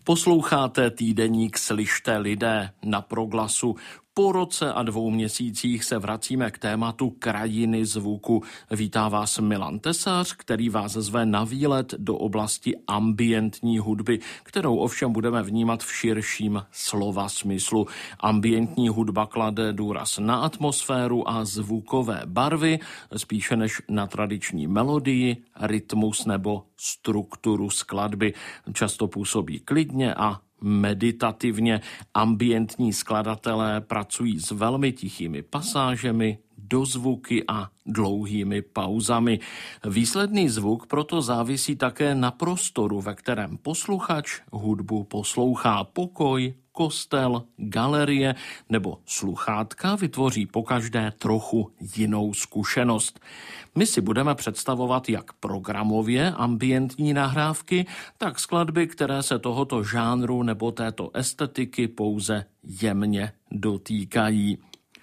Posloucháte týdeník Slyšte lidé na Proglasu. Po roce a 2 měsících se vracíme k tématu krajiny zvuku. Vítá vás Milan Tesař, který vás zve na výlet do oblasti ambientní hudby, kterou ovšem budeme vnímat v širším slova smyslu. Ambientní hudba klade důraz na atmosféru a zvukové barvy, spíše než na tradiční melodii, rytmus nebo strukturu skladby. Často působí klidně a meditativně. Ambientní skladatelé pracují s velmi tichými pasážemi, dozvuky a dlouhými pauzami. Výsledný zvuk proto závisí také na prostoru, ve kterém posluchač hudbu poslouchá. Pokoj, kostel, galerie nebo sluchátka vytvoří pokaždé trochu jinou zkušenost. My si budeme představovat jak programově ambientní nahrávky, tak skladby, které se tohoto žánru nebo této estetiky pouze jemně dotýkají.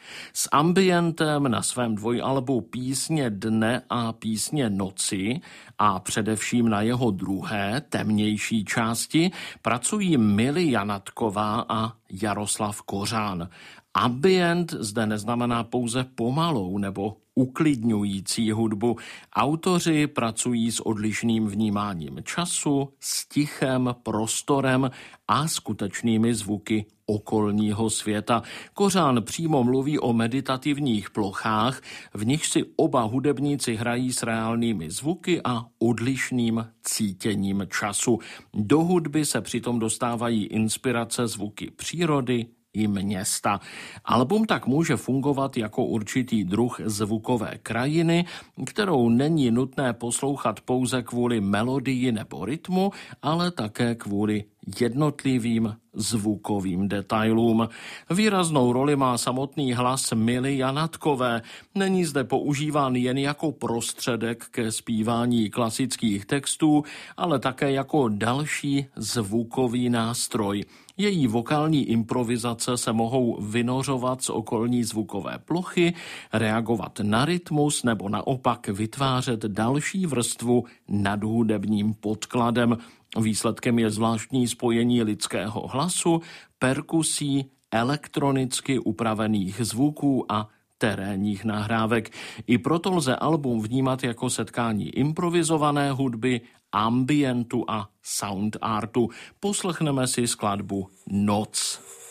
S ambientem na svém dvojalbu Písně dne a Písně noci a především na jeho druhé, temnější části pracují Mily Janatková a Jaroslav Kořán. Ambient zde neznamená pouze pomalou nebo uklidňující hudbu. Autoři pracují s odlišným vnímáním času, s tichem, prostorem a skutečnými zvuky okolního světa. Kořán přímo mluví o meditativních plochách, v nich si oba hudebníci hrají s reálnými zvuky a odlišným cítěním času. Do hudby se přitom dostávají inspirace zvuky přírody i města. Album tak může fungovat jako určitý druh zvukové krajiny, kterou není nutné poslouchat pouze kvůli melodii nebo rytmu, ale také kvůli jednotlivým zvukovým detailům. Výraznou roli má samotný hlas Mily Janatkové. Není zde používán jen jako prostředek ke zpívání klasických textů, ale také jako další zvukový nástroj. Její vokální improvizace se mohou vynořovat z okolní zvukové plochy, reagovat na rytmus nebo naopak vytvářet další vrstvu nad hudebním podkladem. Výsledkem je zvláštní spojení lidského hlasu, perkusí, elektronicky upravených zvuků a terénních nahrávek. I proto lze album vnímat jako setkání improvizované hudby, ambientu a sound artu. Poslechneme si skladbu Noc.